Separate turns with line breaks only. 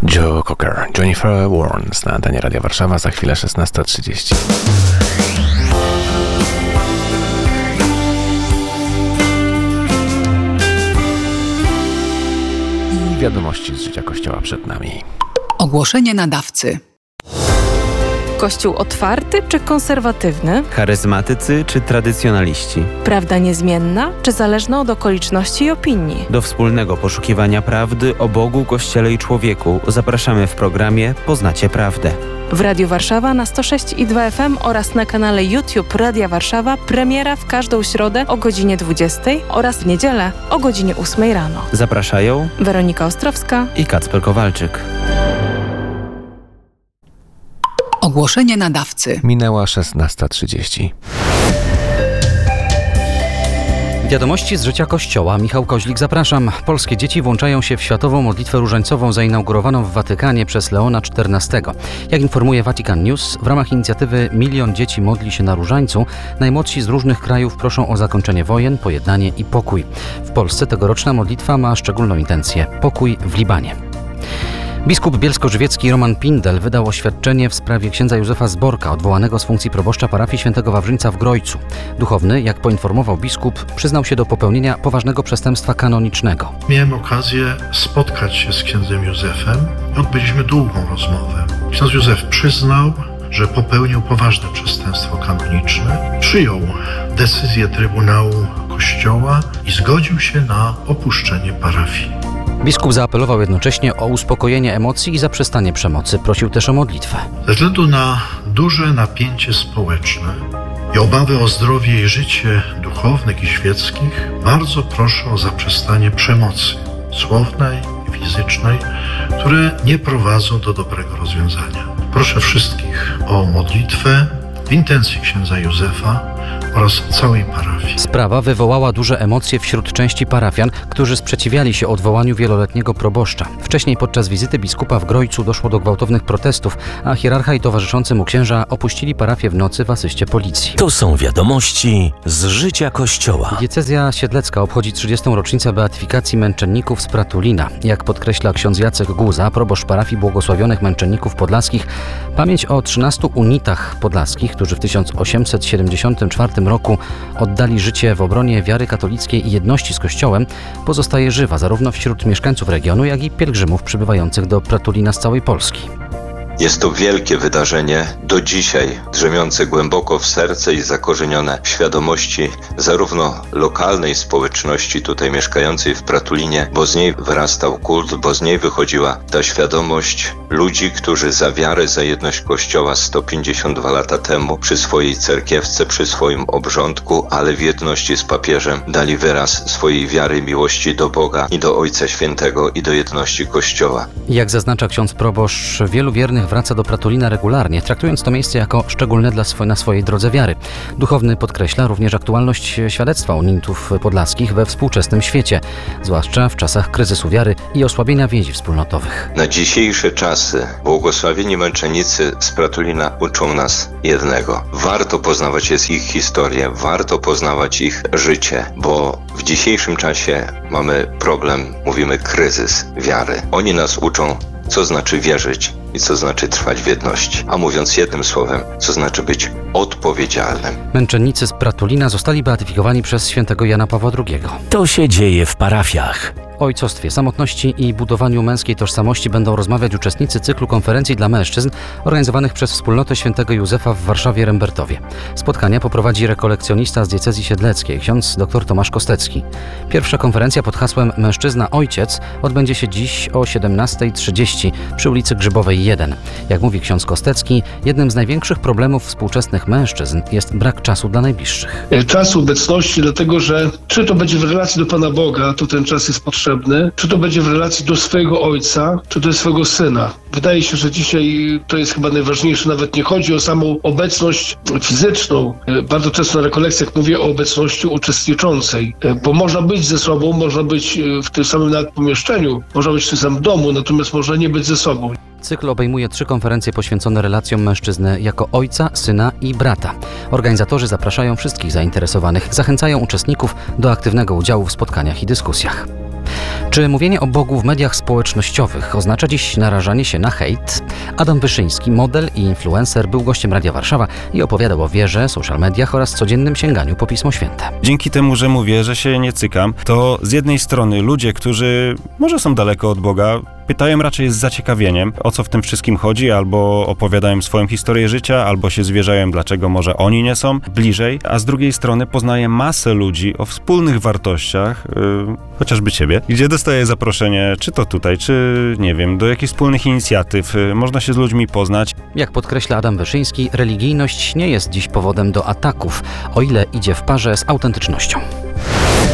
Joe Cocker, Jennifer Warnes na antenie Radia Warszawa, za chwilę 16:30. I wiadomości z życia Kościoła przed nami.
Ogłoszenie nadawcy.
Kościół otwarty czy konserwatywny?
Charyzmatycy czy tradycjonaliści?
Prawda niezmienna czy zależna od okoliczności i opinii?
Do wspólnego poszukiwania prawdy o Bogu, Kościele i człowieku zapraszamy w programie Poznacie Prawdę.
W Radiu Warszawa na 106,2 FM oraz na kanale YouTube Radia Warszawa premiera w każdą środę o godzinie 20 oraz w niedzielę o godzinie 8 rano.
Zapraszają
Weronika Ostrowska
i Kacper Kowalczyk.
Ogłoszenie nadawcy.
Minęła 16:30.
Wiadomości z życia Kościoła. Michał Koźlik, zapraszam. Polskie dzieci włączają się w światową modlitwę różańcową zainaugurowaną w Watykanie przez Leona XIV. Jak informuje Vatican News, w ramach inicjatywy Milion dzieci modli się na różańcu, najmłodsi z różnych krajów proszą o zakończenie wojen, pojednanie i pokój. W Polsce tegoroczna modlitwa ma szczególną intencję – pokój w Libanie. Biskup bielsko-żywiecki Roman Pindel wydał oświadczenie w sprawie księdza Józefa Zborka, odwołanego z funkcji proboszcza parafii Świętego Wawrzyńca w Grojcu. Duchowny, jak poinformował biskup, przyznał się do popełnienia poważnego przestępstwa kanonicznego.
Miałem okazję spotkać się z księdzem Józefem i odbyliśmy długą rozmowę. Ksiądz Józef przyznał, że popełnił poważne przestępstwo kanoniczne, przyjął decyzję Trybunału Kościoła i zgodził się na opuszczenie parafii.
Biskup zaapelował jednocześnie o uspokojenie emocji i zaprzestanie przemocy. Prosił też o modlitwę.
Ze względu na duże napięcie społeczne i obawy o zdrowie i życie duchownych i świeckich, bardzo proszę o zaprzestanie przemocy słownej i fizycznej, które nie prowadzą do dobrego rozwiązania. Proszę wszystkich o modlitwę w intencji księdza Józefa oraz całej parafii.
Sprawa wywołała duże emocje wśród części parafian, którzy sprzeciwiali się odwołaniu wieloletniego proboszcza. Wcześniej podczas wizyty biskupa w Grojcu doszło do gwałtownych protestów, a hierarcha i towarzyszący mu księża opuścili parafię w nocy w asyście policji.
To są wiadomości z życia Kościoła.
Diecezja siedlecka obchodzi 30. rocznicę beatyfikacji męczenników z Pratulina. Jak podkreśla ksiądz Jacek Guza, proboszcz parafii błogosławionych męczenników podlaskich, pamięć o 13 unitach podlaskich, którzy w 1874 roku oddali życie w obronie wiary katolickiej i jedności z Kościołem, pozostaje żywa zarówno wśród mieszkańców regionu, jak i pielgrzymów przybywających do Pratulina z całej Polski.
Jest to wielkie wydarzenie, do dzisiaj drzemiące głęboko w serce i zakorzenione w świadomości zarówno lokalnej społeczności tutaj mieszkającej w Pratulinie, bo z niej wyrastał kult, bo z niej wychodziła ta świadomość ludzi, którzy za wiarę, za jedność Kościoła 152 lata temu przy swojej cerkiewce, przy swoim obrządku, ale w jedności z papieżem dali wyraz swojej wiary, miłości do Boga i do Ojca Świętego i do jedności Kościoła.
Jak zaznacza ksiądz proboszcz, wielu wiernych wraca do Pratulina regularnie, traktując to miejsce jako szczególne na swojej drodze wiary. Duchowny podkreśla również aktualność świadectwa unitów podlaskich we współczesnym świecie, zwłaszcza w czasach kryzysu wiary i osłabienia więzi wspólnotowych.
Na dzisiejsze czasy błogosławieni męczennicy z Pratulina uczą nas jednego. Warto poznawać ich historię, warto poznawać ich życie, bo w dzisiejszym czasie mamy problem, mówimy kryzys wiary. Oni nas uczą, co znaczy wierzyć i co znaczy trwać w jedności. A mówiąc jednym słowem, co znaczy być odpowiedzialnym.
Męczennicy z Pratulina zostali beatyfikowani przez świętego Jana Pawła II.
To się dzieje w parafiach.
O ojcostwie, samotności i budowaniu męskiej tożsamości będą rozmawiać uczestnicy cyklu konferencji dla mężczyzn organizowanych przez Wspólnotę Świętego Józefa w Warszawie-Rembertowie. Spotkania poprowadzi rekolekcjonista z diecezji siedleckiej, ksiądz dr Tomasz Kostecki. Pierwsza konferencja pod hasłem Mężczyzna Ojciec odbędzie się dziś o 17:30 przy ulicy Grzybowej 1. Jak mówi ksiądz Kostecki, jednym z największych problemów współczesnych mężczyzn jest brak czasu dla najbliższych.
Czasu, obecności, dlatego że czy to będzie w relacji do Pana Boga, to ten czas jest potrzebny, czy to będzie w relacji do swojego ojca, czy do swojego syna. Wydaje się, że dzisiaj to jest chyba najważniejsze. Nawet nie chodzi o samą obecność fizyczną. Bardzo często na rekolekcjach mówię o obecności uczestniczącej, bo można być ze sobą, można być w tym samym nawet pomieszczeniu, można być w tym samym domu, natomiast można nie być ze sobą.
Cykl obejmuje 3 konferencje poświęcone relacjom mężczyzny jako ojca, syna i brata. Organizatorzy zapraszają wszystkich zainteresowanych, zachęcają uczestników do aktywnego udziału w spotkaniach i dyskusjach. Czy mówienie o Bogu w mediach społecznościowych oznacza dziś narażanie się na hejt? Adam Wyszyński, model i influencer, był gościem Radia Warszawa i opowiadał o wierze, social mediach oraz codziennym sięganiu po Pismo Święte.
Dzięki temu, że mówię, że się nie cykam, to z jednej strony ludzie, którzy może są daleko od Boga, pytają raczej z zaciekawieniem, o co w tym wszystkim chodzi, albo opowiadają swoją historię życia, albo się zwierzają, dlaczego może oni nie są bliżej, a z drugiej strony poznaję masę ludzi o wspólnych wartościach, chociażby ciebie, gdzie dostaję zaproszenie, czy to tutaj, czy nie wiem, do jakichś wspólnych inicjatyw, można się z ludźmi poznać.
Jak podkreśla Adam Wyszyński, religijność nie jest dziś powodem do ataków, o ile idzie w parze z autentycznością.